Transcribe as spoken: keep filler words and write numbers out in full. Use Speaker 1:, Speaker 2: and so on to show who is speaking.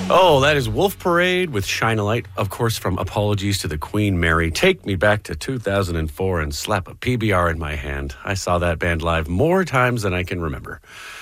Speaker 1: Oh, that is Wolf Parade with Shine a Light, of course, from Apologies to the Queen Mary. Take me back to two thousand four and slap a P B R in my hand. I saw that band live more times than I can remember.